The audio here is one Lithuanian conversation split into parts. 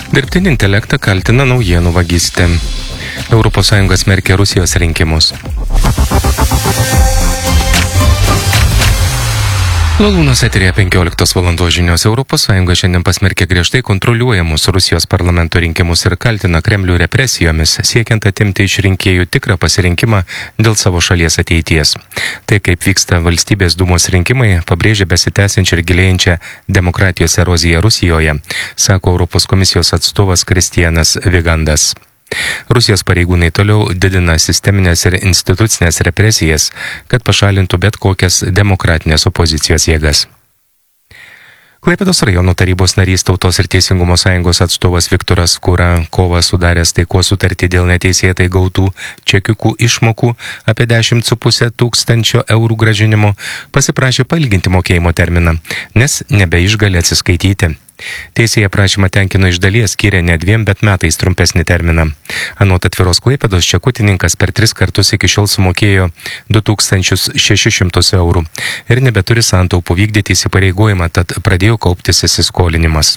Dirbtinį intelektą kaltina naujienų vagystė. ES smerkia Rusijos rinkimus. Lalūnos eterėje 15 valandos žinios. ES šiandien pasmerkė griežtai kontroliuojamus Rusijos parlamento rinkimus ir kaltina Kremlių represijomis, siekiant atimti iš rinkėjų tikrą pasirinkimą dėl savo šalies ateities. Tai, kaip vyksta valstybės dūmos rinkimai, pabrėžia besitęsiančią ir gilėjančią demokratijos eroziją Rusijoje, sako Europos komisijos atstovas Kristianas Vigandas. Rusijos pareigūnai toliau didina sisteminės ir institucinės represijas, kad pašalintų bet kokias demokratinės opozicijos jėgas. Klaipėdos rajono tarybos narys Tautos ir Teisingumo sąjungos atstovas Viktoras Kura kovą sudaręs taikos sutartį dėl neteisėtai gautų čekiukų išmokų apie 10,5 tūkstančio eurų grąžinimo pasiprašė pailginti mokėjimo terminą, nes nebeišgali atsiskaityti. Teisėja prašymą tenkino iš dalies, skyrė ne 2, bet metais trumpesnį terminą. Anot Atviros Klaipėdos, čekutininkas per 3 kartus iki šiol sumokėjo 2600 eurų ir nebeturi santaupų vykdyti įsipareigojimą, tad pradėjo kauptis įsiskolinimas.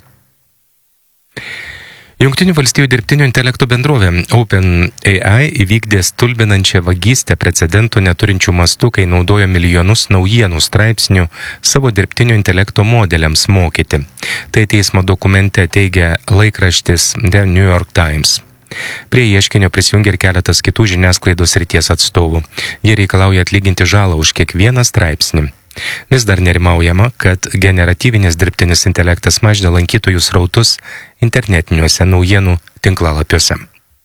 Jungtinių valstijų dirbtinio intelekto bendrovė OpenAI įvykdė stulbinančią vagystę precedentų neturinčių mastų, kai naudojo milijonus naujienų straipsnių savo dirbtinio intelekto modeliams mokyti. Tai teismo dokumente teigia laikraštis The New York Times. Prie ieškinio prisijungė ir keletas kitų žiniasklaidos srities atstovų. Jie reikalauja atlyginti žalą už kiekvieną straipsnį. Vis dar nerimaujama, kad generatyvinis dirbtinis intelektas mažina lankytojų srautus internetiniuose naujienų tinklalapiuose.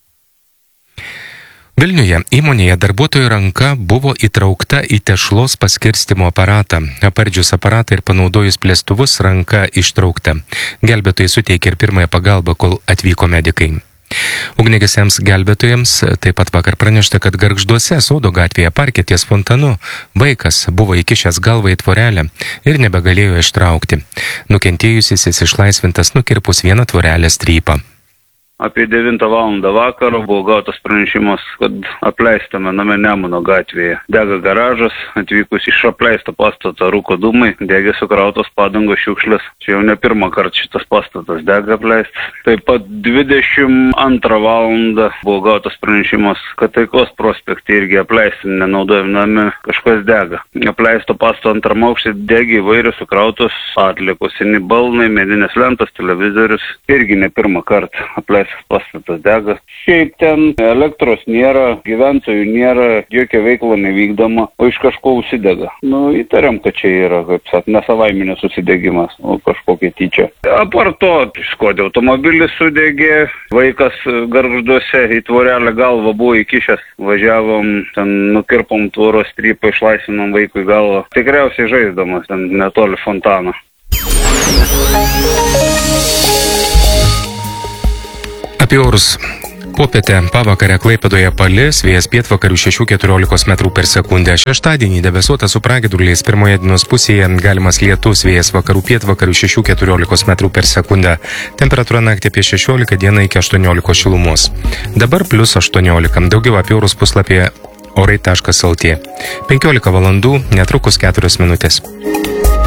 Vilniuje įmonėje darbuotojų ranka buvo įtraukta į tešlos paskirstymo aparatą. Apardžius aparatą ir panaudojus plėstuvus ranka ištraukta. Gelbėtojai suteikė ir pirmąją pagalbą, kol atvyko medikai. Ugniagesiams gelbėtojams taip pat vakar pranešta, kad Gargžduose Sodo gatvėje parke ties fontanu vaikas buvo įkišęs galvą į tvorelę ir nebegalėjo ištraukti. Nukentėjusysis išlaisvintas nukirpus vieną tvorelės strypą. Apie 9 valandą vakaro buvo gautas pranešimas, kad apleistame name Nemuno gatvėje dega garažas, atvykus iš apleisto pastato rūko dūmai, degė sukrautos padangos šiukšlės. Čia jau ne pirmą kartą šitas pastatas dega apleistas. Taip pat 22 valandą buvo gautas pranešimas, kad Taikos prospekte irgi apleisti nenaudojami nami kažkas dega. Apleisto pastato antram aukšte degė įvairios sukrautos atliekos, seni balnai, medinės lentos, televizorius. Irgi ne pirmą kartą apleistas pastatas dega. Šiaip ten elektros nėra, gyventojų nėra, jokia veikla nevykdoma, o iš kažko užsidega. Įtariam, kad čia yra, kaip sakant, nesavaiminės susidegimas, o kažkokia tyčia. Apart to, Škoda automobilis sudegė, vaikas Gargžduose į tvorelę galvą buvo įkišęs, važiavom, ten nukirpom tvoros strypą, išlaisvinom vaikui galvą. Tikriausiai žaisdamas, ten netoli fontano. Apie orus. Popietę pavakarę Klaipėdoje palis, vėjas pietvakarių 6–14 metrų per sekundę. Šeštadienį debesuota su pragiedruliais, pirmoje dienos pusėje galimas lietus, vėjas vakarų pietvakarių 6–14 metrų per sekundę. Temperatūra naktį apie 16, dieną iki 18 šilumos. Dabar +18. Daugiau apie orus puslapyje orai.lt. 15 valandų, netrukus 4 minutės.